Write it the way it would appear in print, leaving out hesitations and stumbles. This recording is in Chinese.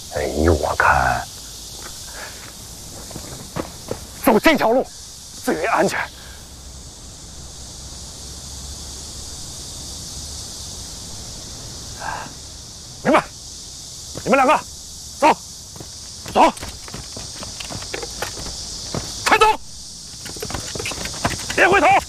哎呦，我看走这条路最为安全。明白？你们两个走，走，快走，别回头。